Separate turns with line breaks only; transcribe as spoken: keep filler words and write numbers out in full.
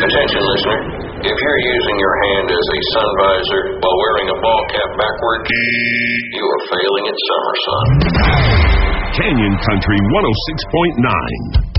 Attention, listener. If you're using your hand as a sun visor while wearing a ball cap backwards, you are failing at summer, son.
Canyon Country one oh six point nine.